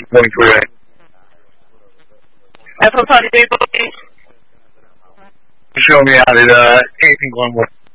Morning, Freeway. FO Party Depot, please. Show me out at anything going with